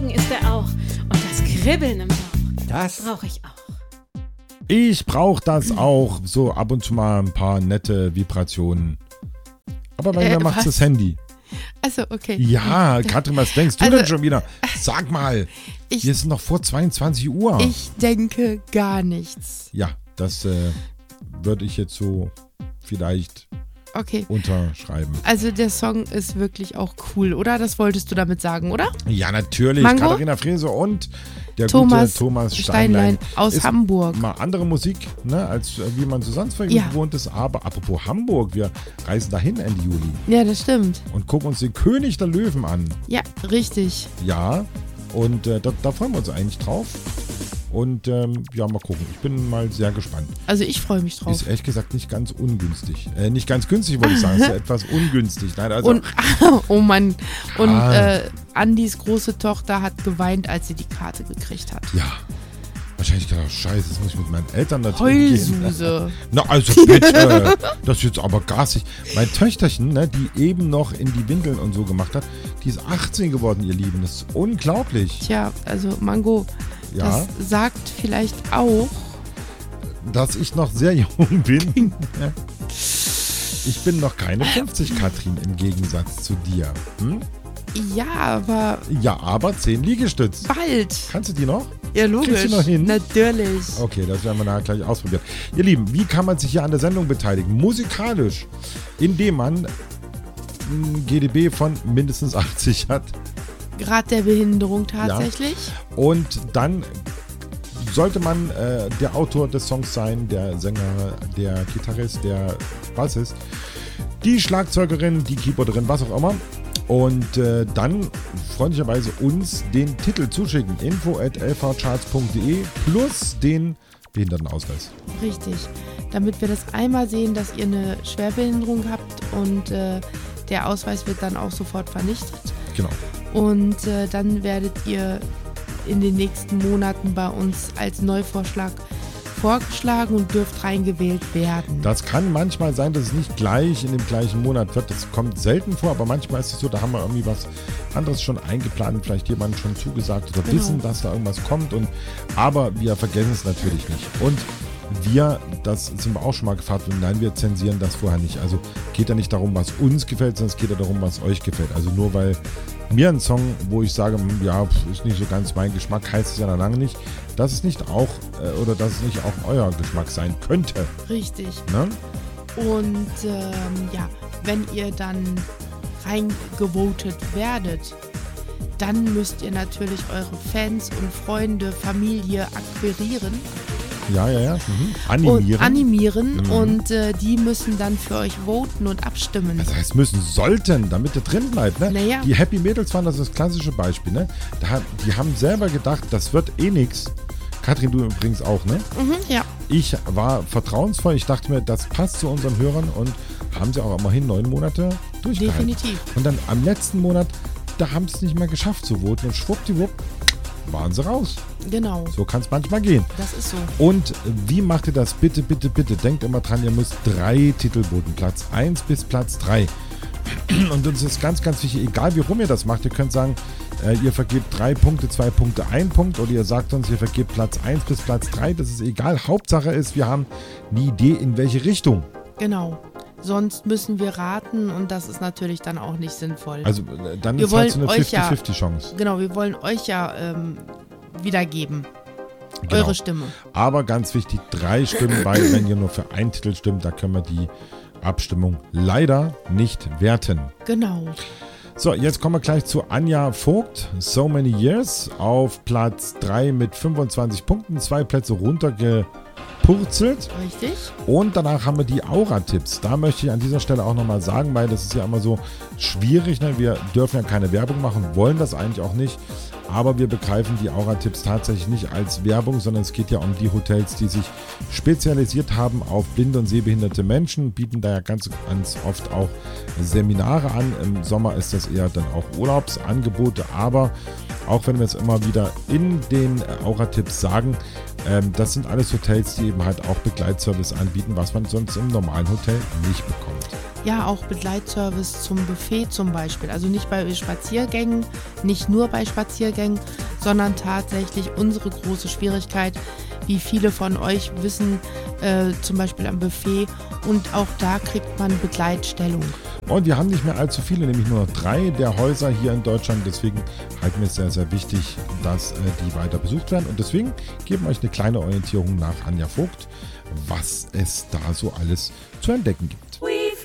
Regen ist er auch. Und das Kribbeln im Bauch. Das brauche ich auch. Ich brauche das auch. So ab und zu mal ein paar nette Vibrationen. Aber bei mir macht das Handy. Also, okay. Ja, Katrin, was denkst du denn schon wieder? Sag mal, wir sind noch vor 22 Uhr. Ich denke gar nichts. Ja, das würde ich jetzt so vielleicht unterschreiben. Also der Song ist wirklich auch cool, oder? Das wolltest du damit sagen, oder? Ja, natürlich. Mango? Katharina Frese und der Thomas gute Thomas Steinlein aus ist Hamburg. Mal andere Musik, ne, als wie man so sonst von ihm gewohnt ist. Aber apropos Hamburg, wir reisen dahin Ende Juli. Ja, das stimmt. Und gucken uns den König der Löwen an. Ja, richtig. Ja, und da freuen wir uns eigentlich drauf. Und ja, mal gucken. Ich bin mal sehr gespannt. Also ich freue mich drauf. Ist ehrlich gesagt nicht ganz ungünstig. Nicht ganz günstig, wollte ich sagen. Ist ja etwas ungünstig. Nein, also, und, oh Mann. Und Andis große Tochter hat geweint, als sie die Karte gekriegt hat. Ja. Wahrscheinlich gedacht, scheiße, das muss ich mit meinen Eltern natürlich Heulsuse. Na, also bitte. Das ist jetzt aber garstig. Mein Töchterchen, ne, die eben noch in die Windeln und so gemacht hat, die ist 18 geworden, ihr Lieben. Das ist unglaublich. Tja, also Mango, das sagt vielleicht auch, dass ich noch sehr jung bin. Ich bin noch keine 50, Katrin, im Gegensatz zu dir. Hm? Ja, aber 10 Liegestütz. Bald. Kannst du die noch? Ja, logisch. Kriegst du noch hin? Natürlich. Okay, das werden wir nachher gleich ausprobieren. Ihr Lieben, wie kann man sich hier an der Sendung beteiligen? Musikalisch, indem man ein GdB von mindestens 80 hat. Grad der Behinderung tatsächlich. Ja. Und dann sollte man der Autor des Songs sein, der Sänger, der Gitarrist, der Bassist, die Schlagzeugerin, die Keyboarderin, was auch immer. Und dann freundlicherweise uns den Titel zuschicken. info@lvcharts.de plus den Behindertenausweis. Richtig. Damit wir das einmal sehen, dass ihr eine Schwerbehinderung habt und der Ausweis wird dann auch sofort vernichtet. Genau. Und dann werdet ihr in den nächsten Monaten bei uns als Neuvorschlag vorgeschlagen und dürft reingewählt werden. Das kann manchmal sein, dass es nicht gleich in dem gleichen Monat wird. Das kommt selten vor, aber manchmal ist es so, da haben wir irgendwie was anderes schon eingeplant, vielleicht jemand schon zugesagt oder wissen, dass da irgendwas kommt. Aber wir vergessen es natürlich nicht. Und das sind wir auch schon mal gefragt, und nein, wir zensieren das vorher nicht. Also geht ja nicht darum, was uns gefällt, sondern es geht ja darum, was euch gefällt. Also nur weil mir ein Song, wo ich sage, ja, ist nicht so ganz mein Geschmack, heißt es ja noch lange nicht, dass es nicht auch dass es nicht auch euer Geschmack sein könnte. Richtig. Ne? Und wenn ihr dann reingevotet werdet, dann müsst ihr natürlich eure Fans und Freunde, Familie akquirieren. Ja. Animieren und die müssen dann für euch voten und abstimmen. Das heißt, sollten, damit ihr drin bleibt. Ne? Naja. Die Happy Mädels waren das klassische Beispiel. Ne? Die haben selber gedacht, das wird eh nichts. Katrin, du übrigens auch, ne? Ja. Ich war vertrauensvoll. Ich dachte mir, das passt zu unseren Hörern und haben sie auch immerhin 9 Monate durchgehalten. Definitiv. Und dann am letzten Monat, da haben sie es nicht mehr geschafft zu voten und schwuppdiwupp waren sie raus. Genau. So kann es manchmal gehen. Das ist so. Und wie macht ihr das? Bitte, bitte, bitte. Denkt immer dran, ihr müsst 3 Titel voten. Platz 1 bis Platz 3. Und uns ist ganz, ganz wichtig, egal wie rum ihr das macht, ihr könnt sagen, ihr vergebt 3 Punkte, 2 Punkte, 1 Punkt, oder ihr sagt uns, ihr vergebt Platz 1 bis Platz 3. Das ist egal. Hauptsache ist, wir haben eine Idee, in welche Richtung. Genau. Sonst müssen wir raten und das ist natürlich dann auch nicht sinnvoll. Also dann ist halt so eine 50-50 Chance. Genau, wir wollen euch ja wiedergeben. Genau. Eure Stimme. Aber ganz wichtig, 3 Stimmen, weil wenn ihr nur für einen Titel stimmt, da können wir die Abstimmung leider nicht werten. Genau. So, jetzt kommen wir gleich zu Anja Vogt, So Many Years, auf Platz 3 mit 25 Punkten, 2 Plätze runtergepurzelt. Richtig. Und danach haben wir die Aura-Tipps. Da möchte ich an dieser Stelle auch nochmal sagen, weil das ist ja immer so schwierig, ne? Wir dürfen ja keine Werbung machen, wollen das eigentlich auch nicht. Aber wir begreifen die Aura-Tipps tatsächlich nicht als Werbung, sondern es geht ja um die Hotels, die sich spezialisiert haben auf blinde und sehbehinderte Menschen, bieten da ja ganz, ganz oft auch Seminare an. Im Sommer ist das eher dann auch Urlaubsangebote, aber auch wenn wir es immer wieder in den Aura-Tipps sagen, das sind alles Hotels, die eben halt auch Begleitservice anbieten, was man sonst im normalen Hotel nicht bekommt. ja auch Begleitservice zum Buffet zum Beispiel. Also nicht bei Spaziergängen, nicht nur bei Spaziergängen, sondern tatsächlich unsere große Schwierigkeit, wie viele von euch wissen, zum Beispiel am Buffet, und auch da kriegt man Begleitstellung. Und wir haben nicht mehr allzu viele, nämlich nur noch 3 der Häuser hier in Deutschland. Deswegen halten wir es sehr, sehr wichtig, dass die weiter besucht werden. Und deswegen geben wir euch eine kleine Orientierung nach Anja Vogt, was es da so alles zu entdecken gibt.